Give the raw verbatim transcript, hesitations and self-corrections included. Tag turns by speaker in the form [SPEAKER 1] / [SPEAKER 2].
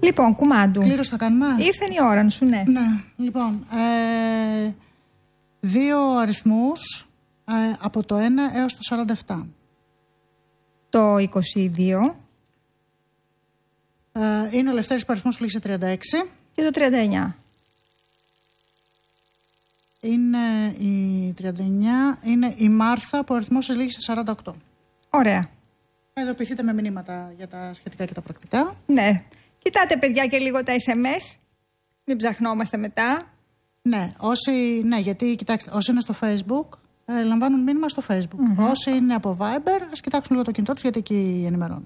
[SPEAKER 1] Λοιπόν, κουμάντου.
[SPEAKER 2] Κλήρωση θα κάνουμε.
[SPEAKER 1] Ήρθε η ώρα σου, ναι.
[SPEAKER 2] Ναι, λοιπόν. Ε, δύο αριθμούς ε, από το ένα έως το σαράντα επτά.
[SPEAKER 1] Το είκοσι δύο.
[SPEAKER 2] Ε, είναι ο Λευτέρης αριθμός που λήγει σε τριάντα έξι.
[SPEAKER 1] Και το τριάντα εννιά.
[SPEAKER 2] Είναι η τριάντα εννιά. Είναι η Μάρθα που ο αριθμός της λήγει σε σαράντα οκτώ.
[SPEAKER 1] Ωραία.
[SPEAKER 2] Ειδοποιηθείτε με μηνύματα για τα σχετικά και τα πρακτικά.
[SPEAKER 1] Ναι. Κοιτάτε, παιδιά, και λίγο τα ες εμ ες. Μην ψαχνόμαστε μετά.
[SPEAKER 2] Ναι, όσοι, ναι, γιατί κοιτάξτε, όσοι είναι στο Facebook ε, λαμβάνουν μήνυμα στο Facebook. Mm-hmm. Όσοι είναι από Viber, ας κοιτάξουν λίγο το κινητό τους, γιατί εκεί ενημερώνουν.